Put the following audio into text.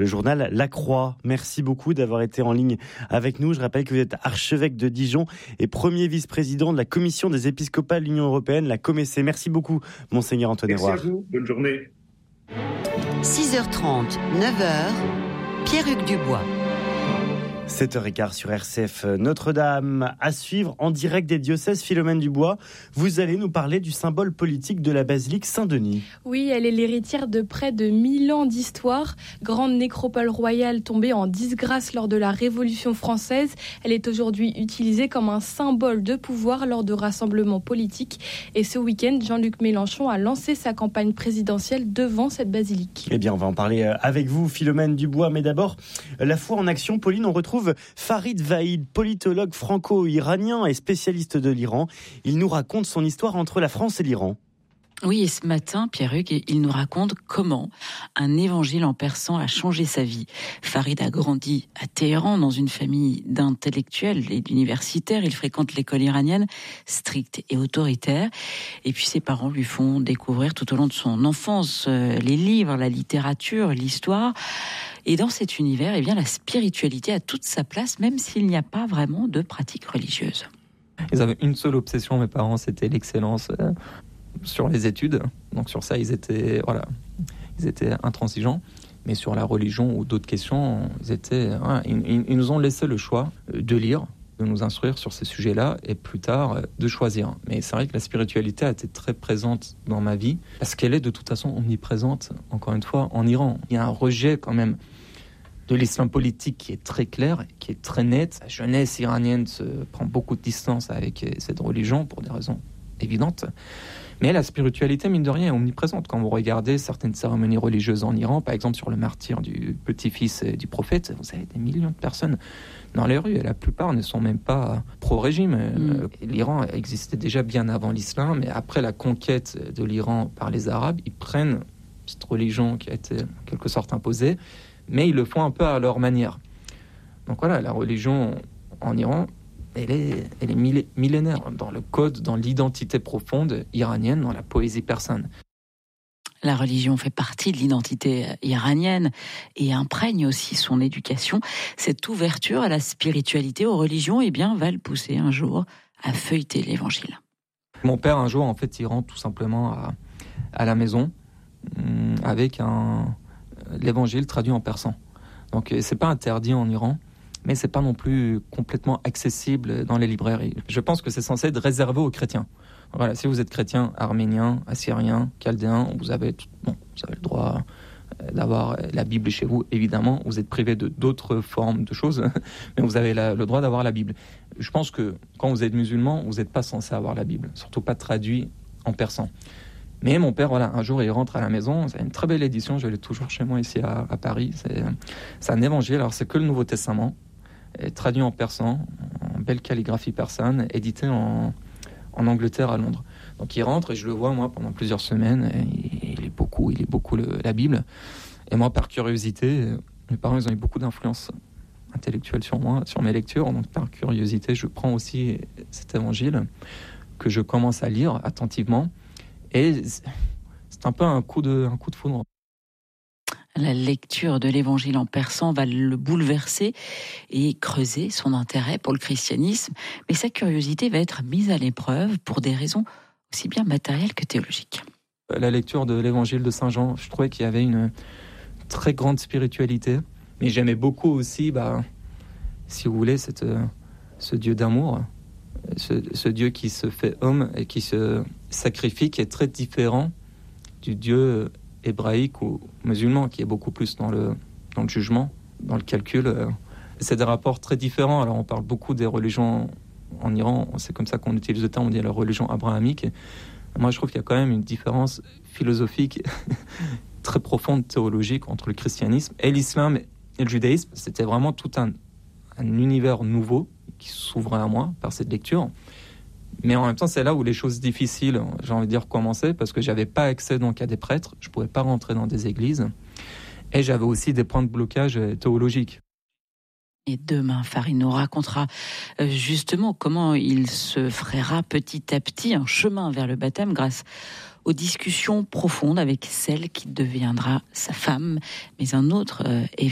le journal La Croix. Merci beaucoup d'avoir été en ligne avec nous. Je rappelle que vous êtes archevêque de Dijon et premier vice-président de la Commission des épiscopats de l'Union européenne, la Comessé. Merci beaucoup, Monseigneur Antoine Héroard. Merci à vous, bonne journée. 6h30, 9h, Pierre-Hugues Dubois. 7h15 sur RCF Notre-Dame. À suivre en direct des diocèses. Philomène Dubois, vous allez nous parler du symbole politique de la basilique Saint-Denis. Oui, elle est l'héritière de près de 1000 ans d'histoire. Grande nécropole royale tombée en disgrâce lors de la Révolution française. Elle est aujourd'hui utilisée comme un symbole de pouvoir lors de rassemblements politiques. Et ce week-end, Jean-Luc Mélenchon a lancé sa campagne présidentielle devant cette basilique. Eh bien, on va en parler avec vous, Philomène Dubois. Mais d'abord, la foi en action. Pauline, on retrouve Farid Vahid, politologue franco-iranien et spécialiste de l'Iran. Il nous raconte son histoire entre la France et l'Iran. Oui, et ce matin, Pierre-Hugues, il nous raconte comment un évangile en persan a changé sa vie. Farid a grandi à Téhéran dans une famille d'intellectuels et d'universitaires. Il fréquente l'école iranienne, stricte et autoritaire. Et puis ses parents lui font découvrir tout au long de son enfance les livres, la littérature, l'histoire. Et dans cet univers, eh bien, la spiritualité a toute sa place, même s'il n'y a pas vraiment de pratique religieuse. Ils avaient une seule obsession, mes parents, c'était l'excellence sur les études. Donc sur ça, ils étaient intransigeants. Mais sur la religion ou d'autres questions, ils nous ont laissé le choix de lire, de nous instruire sur ces sujets-là et plus tard de choisir. Mais c'est vrai que la spiritualité a été très présente dans ma vie parce qu'elle est de toute façon omniprésente, encore une fois, en Iran. Il y a un rejet quand même de l'islam politique qui est très clair, qui est très net. La jeunesse iranienne prend beaucoup de distance avec cette religion pour des raisons évidentes. Mais la spiritualité, mine de rien, est omniprésente. Quand vous regardez certaines cérémonies religieuses en Iran, par exemple sur le martyre du petit-fils du prophète, vous avez des millions de personnes dans les rues et la plupart ne sont même pas pro-régime. L'Iran existait déjà bien avant l'islam, et après la conquête de l'Iran par les Arabes, ils prennent cette religion qui a été en quelque sorte imposée, mais ils le font un peu à leur manière. Donc voilà, la religion en Iran, elle est millénaire dans le code, dans l'identité profonde iranienne, dans la poésie persane. La religion fait partie de l'identité iranienne et imprègne aussi son éducation. Cette ouverture à la spiritualité, aux religions, eh bien, va le pousser un jour à feuilleter l'évangile. Mon père, un jour, en fait, il rentre tout simplement à la maison avec l'évangile traduit en persan. Donc, c'est pas interdit en Iran, mais c'est pas non plus complètement accessible dans les librairies. Je pense que c'est censé être réservé aux chrétiens. Voilà, si vous êtes chrétien, arménien, assyrien, chaldéen, vous avez le droit d'avoir la Bible chez vous. Évidemment, vous êtes privé de d'autres formes de choses, mais vous avez le droit d'avoir la Bible. Je pense que quand vous êtes musulman, vous n'êtes pas censé avoir la Bible, surtout pas traduit en persan. Mais mon père, un jour, il rentre à la maison. C'est une très belle édition, je l'ai toujours chez moi ici à Paris. C'est un évangile, alors c'est que le Nouveau Testament, traduit en persan, en belle calligraphie persane, édité en Angleterre, à Londres. Donc il rentre et je le vois, moi, pendant plusieurs semaines. Il lit beaucoup la Bible. Et moi, par curiosité, mes parents, ils ont eu beaucoup d'influence intellectuelle sur moi, sur mes lectures. Donc par curiosité, je prends aussi cet évangile que je commence à lire attentivement. Et c'est un peu un coup de foudre. La lecture de l'évangile en persan va le bouleverser et creuser son intérêt pour le christianisme. Mais sa curiosité va être mise à l'épreuve pour des raisons aussi bien matérielles que théologiques. La lecture de l'évangile de Saint Jean, je trouvais qu'il y avait une très grande spiritualité. Mais j'aimais beaucoup aussi, si vous voulez, ce Dieu d'amour, ce Dieu qui se fait homme et qui se sacrifie, qui est très différent du Dieu hébraïque ou musulman, qui est beaucoup plus dans le jugement, dans le calcul. C'est des rapports très différents. Alors on parle beaucoup des religions en Iran, c'est comme ça qu'on utilise le terme, on dit la religion abrahamique. Moi je trouve qu'il y a quand même une différence philosophique très profonde, théologique, entre le christianisme et l'islam et le judaïsme. C'était vraiment tout un univers nouveau qui s'ouvrait à moi par cette lecture. Mais en même temps, c'est là où les choses difficiles, j'ai envie de dire, commençaient, parce que j'avais pas accès donc à des prêtres, je pouvais pas rentrer dans des églises, et j'avais aussi des points de blocage théologiques. Et demain, Farid nous racontera justement comment il se frayera petit à petit un chemin vers le baptême grâce aux discussions profondes avec celle qui deviendra sa femme, mais un autre événement